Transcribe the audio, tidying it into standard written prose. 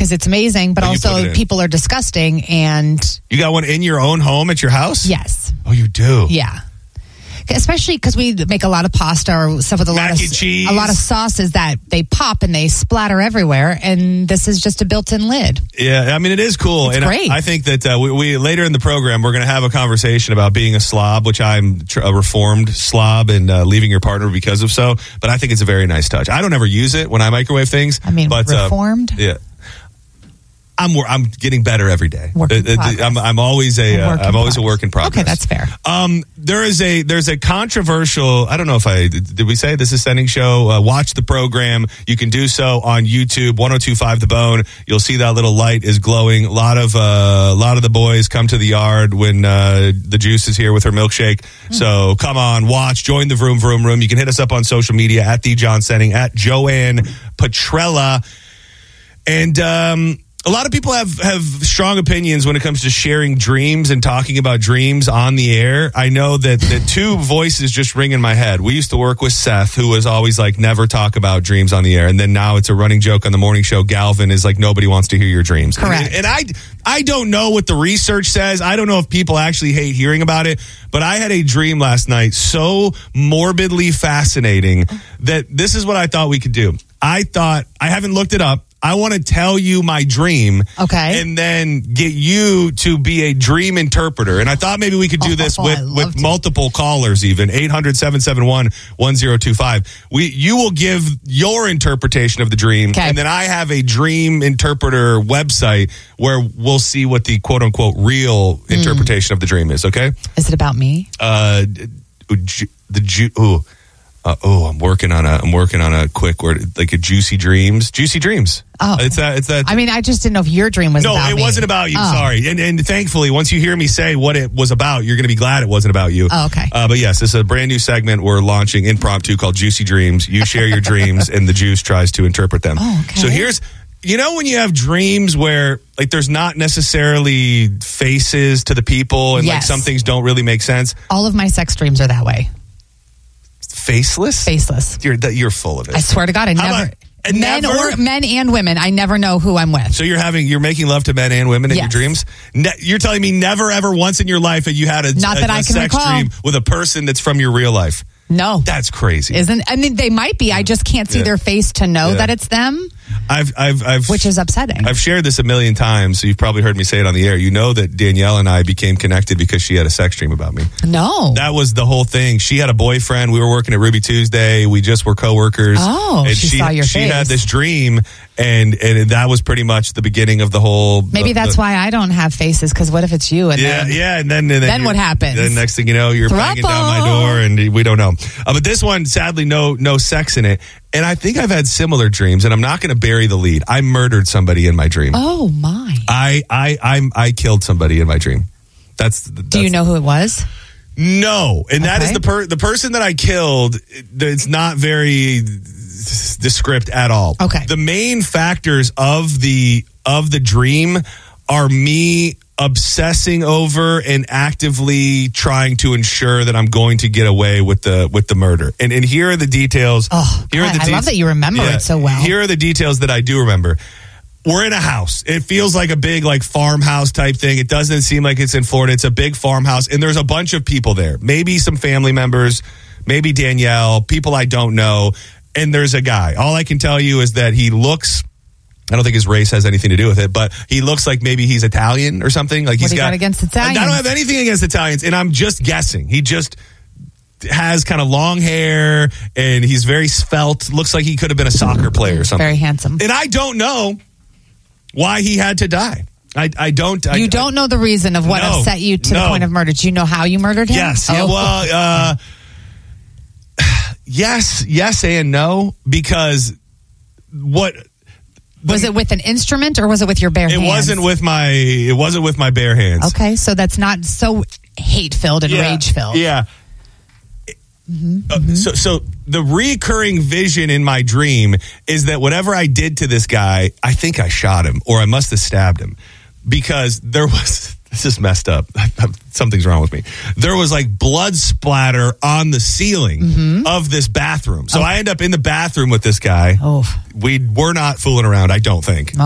because it's amazing, but also people are disgusting. And you got one in your own home at your house? Yes. Oh, you do? Yeah. Especially because we make a lot of pasta or stuff with a lot of sauces that they pop and they splatter everywhere, and this is just a built-in lid. Yeah, I mean, it is cool. It's and great. I think that we later in the program, we're going to have a conversation about being a slob, which I'm a reformed slob and leaving your partner because of so. But I think it's a very nice touch. I don't ever use it when I microwave things. I mean, but, reformed? Yeah. I'm getting better every day. I'm always a work in progress. Okay, that's fair. There's a controversial. I don't know if did we say this is Sending Show? Watch the program. You can do so on YouTube. 102.5 The Bone. You'll see that little light is glowing. A lot of the boys come to the yard when the Juice is here with her milkshake. So come on, watch, join the Vroom Vroom Room. You can hit us up on social media at the John Sending, at Joanne Petrella, and a lot of people have strong opinions when it comes to sharing dreams and talking about dreams on the air. I know that the two voices just ring in my head. We used to work with Seth, who was always like, never talk about dreams on the air. And then now it's a running joke on the morning show. Galvin is like, nobody wants to hear your dreams. Correct. And I don't know what the research says. I don't know if people actually hate hearing about it. But I had a dream last night so morbidly fascinating that this is what I thought we could do. I haven't looked it up. I want to tell you my dream, okay, and then get you to be a dream interpreter. And I thought maybe we could do this with multiple callers, even 800-771-1025. You will give your interpretation of the dream, and then I have a dream interpreter website where we'll see what the quote unquote real interpretation of the dream is. Okay, is it about me? I'm working on a quick word, like a juicy dreams. Oh, it's that. I mean, I just didn't know if your dream was about me. No, it wasn't about you. Sorry. And thankfully, once you hear me say what it was about, you're going to be glad it wasn't about you. Oh, okay. But yes, this is a brand new segment we're launching impromptu called Juicy Dreams. You share your dreams and the Juice tries to interpret them. Oh, okay. So when you have dreams where like there's not necessarily faces to the people and like some things don't really make sense. All of my sex dreams are that way. Faceless? You're full of it. I swear to God, men and women. I never know who I'm with. So you're making love to men and women in your dreams? You're telling me never ever once in your life that you had a sex dream with a person that's from your real life? No. That's crazy. I mean, they might be. I just can't see their face to know that it's them. Which is upsetting. I've shared this a million times, so you've probably heard me say it on the air. You know that Danielle and I became connected because she had a sex dream about me. No. That was the whole thing. She had a boyfriend. We were working at Ruby Tuesday. We just were coworkers. Oh, and she saw your face. She had this dream, and that was pretty much the beginning of the whole... Maybe that's why I don't have faces, because what if it's you? And then what happens? The next thing you know, you're banging down my door, and we don't know. But this one, sadly, no sex in it. And I think I've had similar dreams, and I'm not going to bury the lead. I murdered somebody in my dream. Oh my! I killed somebody in my dream. That's Do you know who it was? No, and that is the person that I killed. It's not very descript at all. Okay. The main factors of the dream are me obsessing over and actively trying to ensure that I'm going to get away with the murder. And here are the details. Oh, I love that you remember it so well. Here are the details that I do remember. We're in a house. It feels like a big like farmhouse type thing. It doesn't seem like it's in Florida. It's a big farmhouse, and there's a bunch of people there. Maybe some family members, maybe Danielle, people I don't know, and there's a guy. All I can tell you is that he looks... I don't think his race has anything to do with it, but he looks like maybe he's Italian or something. Like what do you got against Italians? I don't have anything against Italians, and I'm just guessing. He just has kind of long hair, and he's very svelte. Looks like he could have been a soccer player or something. Very handsome. And I don't know why he had to die. I don't. You don't know the reason of what upset you to the point of murder. Do you know how you murdered him? Yes. Yeah, well, yes and no, because what... Was it with an instrument or was it with your bare hands? It wasn't with my bare hands. Okay, so that's not so hate-filled and rage-filled. Yeah. So the recurring vision in my dream is that whatever I did to this guy, I think I shot him or I must have stabbed him, because there was... This is messed up. Something's wrong with me. There was like blood splatter on the ceiling of this bathroom. So I end up in the bathroom with this guy. Oh. We're not fooling around, I don't think.